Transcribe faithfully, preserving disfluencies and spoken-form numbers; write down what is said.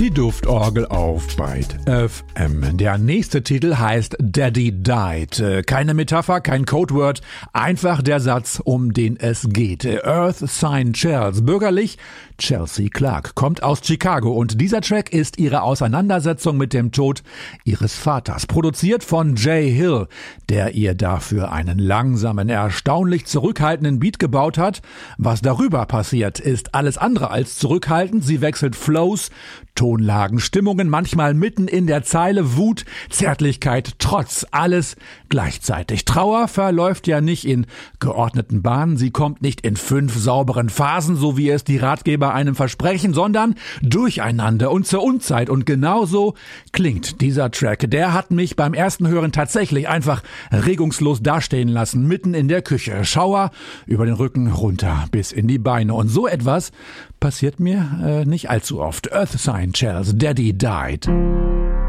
Die Duftorgel auf Byte F M. Der nächste Titel heißt Daddy Died. Keine Metapher, kein Codeword, einfach der Satz, um den es geht. Earth Sign Charles, bürgerlich Chelsea Clark, kommt aus Chicago und dieser Track ist ihre Auseinandersetzung mit dem Tod ihres Vaters. Produziert von Jay Hill, der ihr dafür einen langsamen, erstaunlich zurückhaltenden Beat gebaut hat. Was darüber passiert, ist alles andere als zurückhaltend. Sie wechselt Flows, Tonlagen, Stimmungen, manchmal mitten in der Zeile, Wut, Zärtlichkeit, Trotz, alles gleichzeitig. Trauer verläuft ja nicht in geordneten Bahnen, sie kommt nicht in fünf sauberen Phasen, so wie es die Ratgeber einem versprechen, sondern durcheinander und zur Unzeit. Und genauso klingt dieser Track. Der hat mich beim ersten Hören tatsächlich einfach regungslos dastehen lassen, mitten in der Küche. Schauer über den Rücken runter bis in die Beine. Und so etwas passiert mir äh, nicht allzu oft. Earth Sign Charles, Daddy Died.